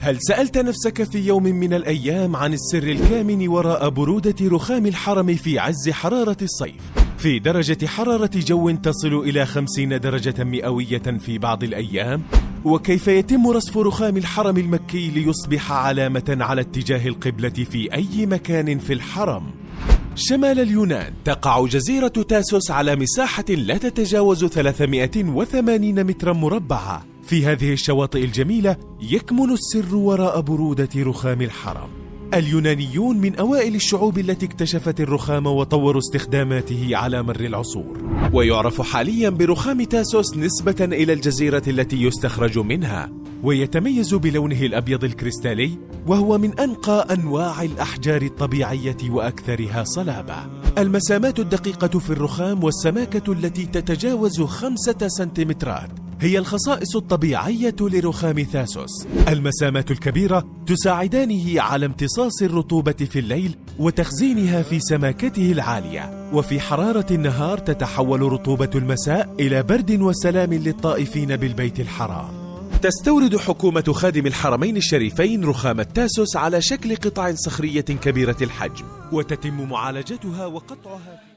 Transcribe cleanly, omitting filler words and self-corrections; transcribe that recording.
هل سألت نفسك في يوم من الأيام عن السر الكامن وراء برودة رخام الحرم في عز حرارة الصيف؟ في درجة حرارة جو تصل إلى 50 درجة مئوية في بعض الأيام؟ وكيف يتم رصف رخام الحرم المكي ليصبح علامة على اتجاه القبلة في أي مكان في الحرم؟ شمال اليونان تقع جزيرة تاسوس على مساحة لا تتجاوز 380 مترا مربعا. في هذه الشواطئ الجميلة يكمن السر وراء برودة رخام الحرم. اليونانيون من أوائل الشعوب التي اكتشفت الرخام وطوروا استخداماته على مر العصور، ويعرف حاليا برخام تاسوس نسبة إلى الجزيرة التي يستخرج منها، ويتميز بلونه الأبيض الكريستالي، وهو من أنقى أنواع الأحجار الطبيعية وأكثرها صلابة. المسامات الدقيقة في الرخام والسماكة التي تتجاوز 5 سنتيمترات هي الخصائص الطبيعية لرخام تاسوس. المسامات الكبيرة تساعدانه على امتصاص الرطوبة في الليل وتخزينها في سماكته العالية، وفي حرارة النهار تتحول رطوبة المساء إلى برد وسلام للطائفين بالبيت الحرام. تستورد حكومة خادم الحرمين الشريفين رخام التاسوس على شكل قطع صخرية كبيرة الحجم، وتتم معالجتها وقطعها